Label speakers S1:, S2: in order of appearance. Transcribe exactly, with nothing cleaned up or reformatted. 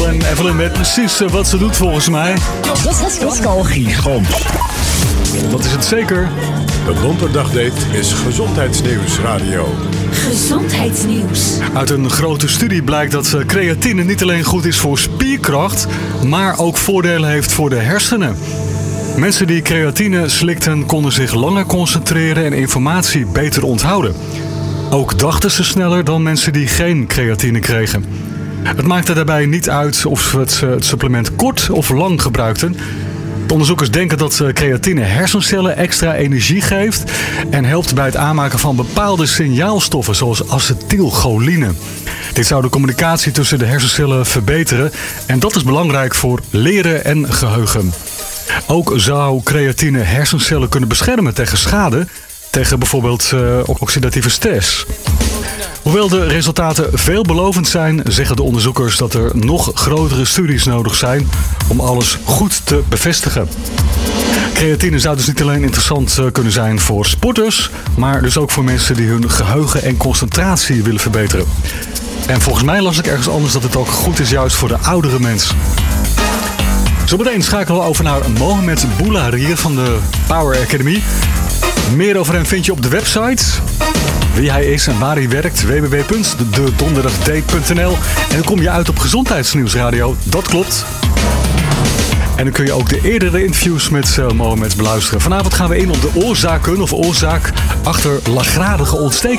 S1: En Evelyn weet precies wat ze doet volgens mij. Disco Gigant. Dat is het zeker.
S2: De Donderdagdate is Gezondheidsnieuws Radio.
S3: Gezondheidsnieuws.
S1: Uit een grote studie blijkt dat creatine niet alleen goed is voor spierkracht, maar ook voordelen heeft voor de hersenen. Mensen die creatine slikten konden zich langer concentreren en informatie beter onthouden. Ook dachten ze sneller dan mensen die geen creatine kregen. Het maakte daarbij niet uit of ze het supplement kort of lang gebruikten. De onderzoekers denken dat creatine hersencellen extra energie geeft en helpt bij het aanmaken van bepaalde signaalstoffen zoals acetylcholine. Dit zou de communicatie tussen de hersencellen verbeteren en dat is belangrijk voor leren en geheugen. Ook zou creatine hersencellen kunnen beschermen tegen schade, tegen bijvoorbeeld uh, oxidatieve stress. Hoewel de resultaten veelbelovend zijn, zeggen de onderzoekers dat er nog grotere studies nodig zijn om alles goed te bevestigen. Creatine zou dus niet alleen interessant kunnen zijn voor sporters, maar dus ook voor mensen die hun geheugen en concentratie willen verbeteren. En volgens mij las ik ergens anders dat het ook goed is juist voor de oudere mens. Zometeen schakelen we over naar Mohamed Boulahrier van de Power Academy. Meer over hem vind je op de website. Wie hij is en waar hij werkt, w w w punt de donderdagdate punt n l. En dan kom je uit op Gezondheidsnieuwsradio, dat klopt. En dan kun je ook de eerdere interviews met uh, Mohamed beluisteren. Vanavond gaan we in op de oorzaken of oorzaak achter lachgradige ontstekingen.